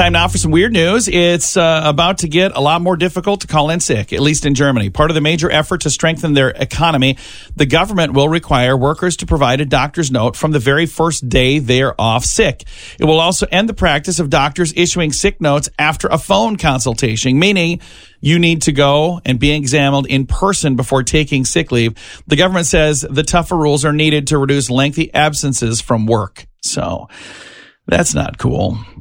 Time now for some weird news. It's about to get a lot more difficult to call in sick, at least in Germany. Part of the major effort to strengthen their economy, the government will require workers to provide a doctor's note from the very first day they're off sick. It will also end the practice of doctors issuing sick notes after a phone consultation, meaning you need to go and be examined in person before taking sick leave. The government says the tougher rules are needed to reduce lengthy absences from work. So that's not cool.